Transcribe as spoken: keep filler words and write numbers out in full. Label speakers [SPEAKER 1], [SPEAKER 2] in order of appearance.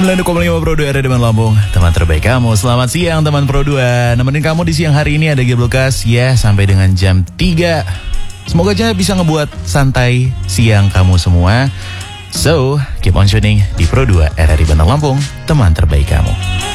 [SPEAKER 1] sembilan puluh koma lima Pro dua R R I Bandar Lampung, teman terbaik kamu. Selamat siang teman Pro dua. Nemenin kamu di siang hari ini ada Geblokas ya sampai dengan jam tiga. Semoga aja bisa ngebuat santai siang kamu semua. So, keep on tuning di Pro dua R R I Bandar Lampung, teman terbaik kamu.